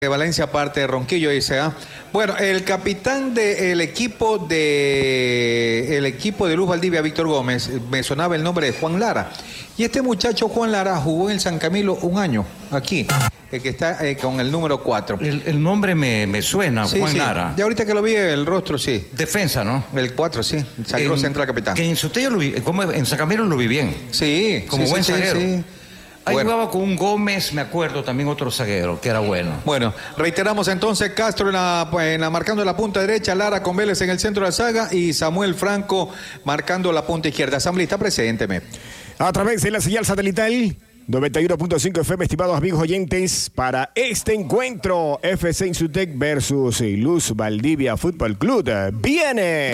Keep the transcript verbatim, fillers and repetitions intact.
De Valencia parte de Ronquillo, dice, ¿ah? Bueno, el capitán del equipo de el equipo de Luz Valdivia, Víctor Gómez, me sonaba el nombre de Juan Lara. Y este muchacho, Juan Lara, jugó en el San Camilo un año, aquí, el que está eh, con el número cuatro. El, el nombre me, me suena, sí, Juan sí. Lara. Ya ahorita que lo vi, el rostro, sí. Defensa, ¿no? El cuatro, sí. Zaguero central capitán. Que en Sotello lo vi, como en San Camilo lo vi bien. Sí. Como sí, buen sí, zaguero. Sí, sí. Ahí Bueno. jugaba con un Gómez, me acuerdo, también otro zaguero, que era bueno. Bueno, reiteramos entonces, Castro en la, en la, marcando la punta derecha, Lara con Vélez en el centro de la saga y Samuel Franco marcando la punta izquierda. Asambleísta, presénteme. A través de la señal satelital noventa y uno punto cinco F M, estimados amigos oyentes, para este encuentro F C Insutec versus Luz Valdivia Fútbol Club. Viene.